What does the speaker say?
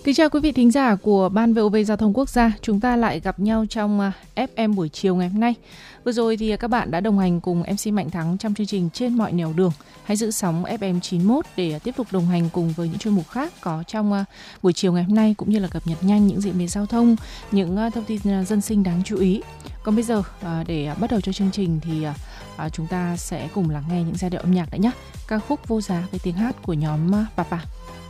Kính chào quý vị thính giả của Ban VOV Giao thông Quốc gia. Chúng ta lại gặp nhau trong FM buổi chiều ngày hôm nay. Vừa rồi thì các bạn đã đồng hành cùng MC Mạnh Thắng trong chương trình Trên mọi nẻo đường. Hãy giữ sóng FM 91 để tiếp tục đồng hành cùng với những chuyên mục khác có trong buổi chiều ngày hôm nay, cũng như là cập nhật nhanh những diễn biến giao thông, những thông tin dân sinh đáng chú ý. Còn bây giờ để bắt đầu cho chương trình thì chúng ta sẽ cùng lắng nghe những giai điệu âm nhạc đã nhé. Ca khúc Vô Giá với tiếng hát của nhóm Papa.